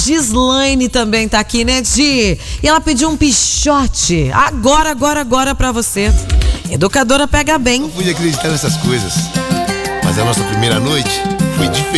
Gislaine também tá aqui, né, Di? E ela pediu um pichote. Agora pra você. Educadora pega bem. Não pude acreditar nessas coisas, mas a nossa primeira noite foi diferente.